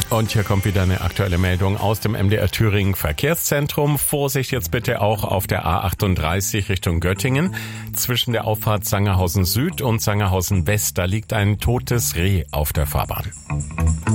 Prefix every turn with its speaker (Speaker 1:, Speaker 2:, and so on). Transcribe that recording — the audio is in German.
Speaker 1: Und hier kommt wieder eine aktuelle Meldung aus dem MDR Thüringen Verkehrszentrum. Vorsicht jetzt bitte auch auf der A38 Richtung Göttingen. Zwischen der Auffahrt Sangerhausen Süd und Sangerhausen West, da liegt ein totes Reh auf der Fahrbahn.